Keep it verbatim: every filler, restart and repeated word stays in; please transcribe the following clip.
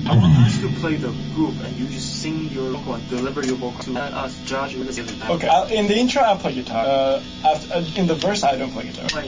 I want us to play the group and you just sing your vocal and deliver your vocal to let us judge. Okay, I'll, in the intro I'll play guitar. Uh, after, uh, in the verse I don't play guitar.